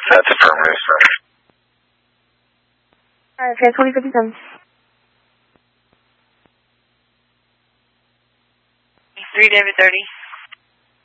That's affirmative, sir. Alright, fair 2057. 3 David 30.